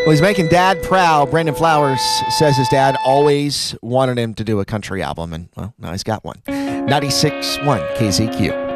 Well, he's making Dad proud. Brandon Flowers says his dad always wanted him to do a country album, and, well, now he's got one. 96.1 KZQ.